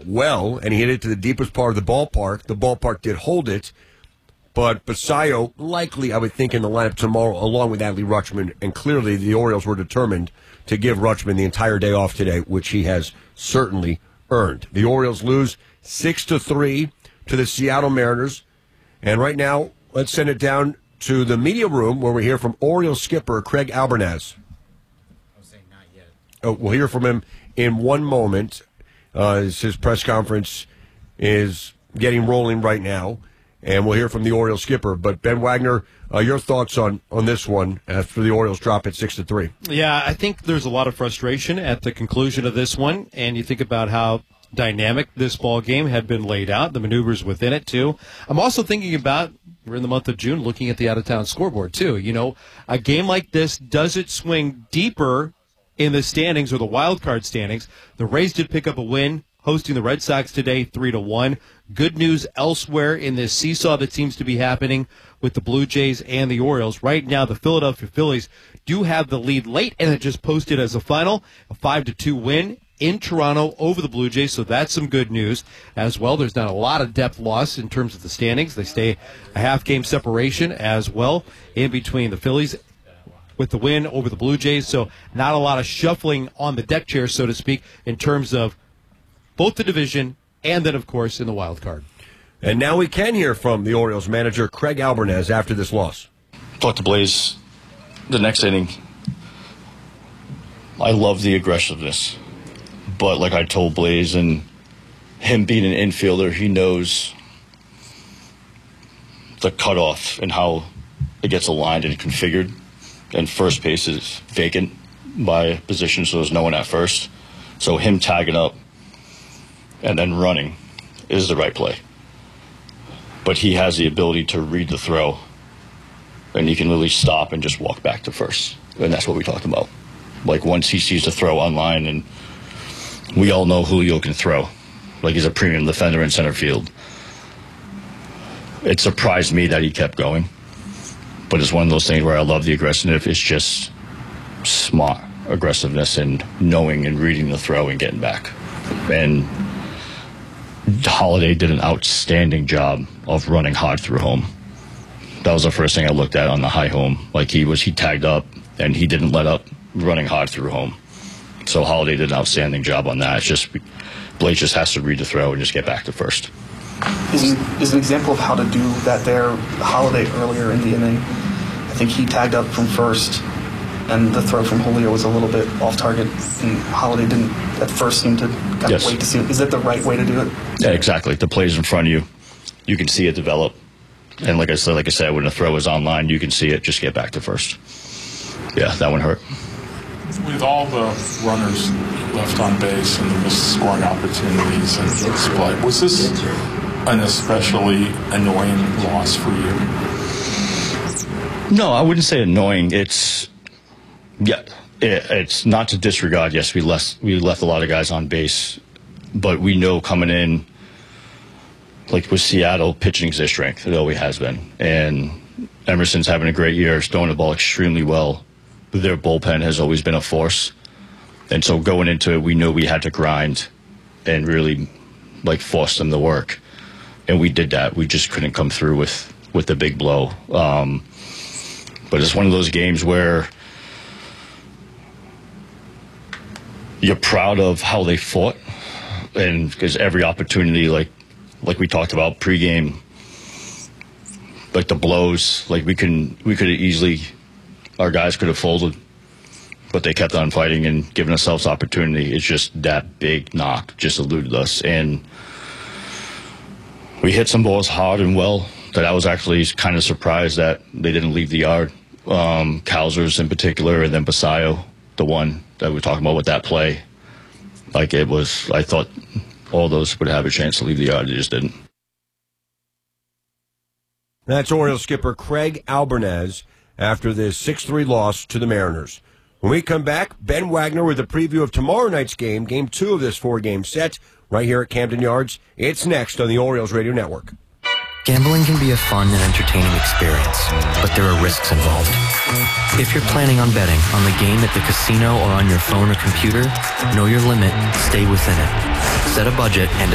well, and he hit it to the deepest part of the ballpark. The ballpark did hold it, but Basayo likely, I would think, in the lineup tomorrow, along with Adley Rutschman, and clearly the Orioles were determined to give Rutschman the entire day off today, which he has certainly earned. The Orioles lose 6-3 to the Seattle Mariners, and right now, let's send it down to the media room where we hear from Orioles skipper Craig Albernaz. I was saying not yet. Oh, we'll hear from him in one moment. His press conference is getting rolling right now, and we'll hear from the Orioles skipper. But Ben Wagner, your thoughts on this one after the Orioles drop it 6-3? Yeah, I think there's a lot of frustration at the conclusion of this one, and you think about how dynamic this ball game had been laid out, the maneuvers within it too. I'm also thinking about, we're in the month of June, looking at the out-of-town scoreboard too. You know, a game like this, does it swing deeper in the standings or the wild card standings? The Rays did pick up a win, hosting the Red Sox today, 3-1. Good news elsewhere in this seesaw that seems to be happening with the Blue Jays and the Orioles. Right now, the Philadelphia Phillies do have the lead late, and it just posted as a final, a 5-2 win in Toronto over the Blue Jays, so that's some good news as well. There's not a lot of depth loss in terms of the standings. They stay a half-game separation as well in between the Phillies with the win over the Blue Jays, so not a lot of shuffling on the deck chair, so to speak, in terms of both the division and then, of course, in the wild card. And now we can hear from the Orioles manager, Craig Albernaz, after this loss. Talk to Blaze the next inning. I love the aggressiveness. But like I told Blaze, and him being an infielder, he knows the cutoff and how it gets aligned and configured. And first base is vacant by position, so there's no one at first. So him tagging up and then running is the right play. But he has the ability to read the throw, and he can literally stop and just walk back to first. And that's what we talked about. Like, once he sees the throw online, and we all know Julio can throw. Like, he's a premium defender in center field. It surprised me that he kept going. But it's one of those things where I love the aggressiveness. It's just smart aggressiveness and knowing and reading the throw and getting back. And Holiday did an outstanding job of running hard through home. That was the first thing I looked at on the high home. Like, he tagged up, and he didn't let up, running hard through home. So Holiday did an outstanding job on that. It's just Blake just has to read the throw and just get back to first. Is an example of how to do that there. Holiday earlier in the inning, I think he tagged up from first, and the throw from Julio was a little bit off target, and Holiday didn't at first seem to kind of wait to see it. Is that the right way to do it? Yeah, exactly. The play's in front of you. You can see it develop. And like I said, when the throw is online, you can see it. Just get back to first. Yeah, that one hurt. With all the runners left on base and the missed scoring opportunities and the split, was this an especially annoying loss for you? No, I wouldn't say annoying. It's not to disregard. Yes, we left a lot of guys on base, but we know coming in, like with Seattle, pitching is their strength. It always has been. And Emerson's having a great year, throwing the ball extremely well. Their bullpen has always been a force. And so going into it, we knew we had to grind and really, like, force them to work. And we did that. We just couldn't come through with the big blow. But it's one of those games where you're proud of how they fought. And because every opportunity, like we talked about pregame, like the blows, like we could have easily, our guys could have folded, but they kept on fighting and giving themselves opportunity. It's just that big knock just eluded us, and we hit some balls hard and well that I was actually kind of surprised that they didn't leave the yard. Cowsers in particular, and then Basayo, the one that we were talking about with that play. Like, it was, I thought all those would have a chance to leave the yard. They just didn't. That's Orioles skipper Craig Albernaz after this 6-3 loss to the Mariners. When we come back, Ben Wagner with a preview of tomorrow night's game, Game 2 of this 4-game set, right here at Camden Yards. It's next on the Orioles Radio Network. Gambling can be a fun and entertaining experience, but there are risks involved. If you're planning on betting on the game at the casino or on your phone or computer, know your limit, stay within it. Set a budget and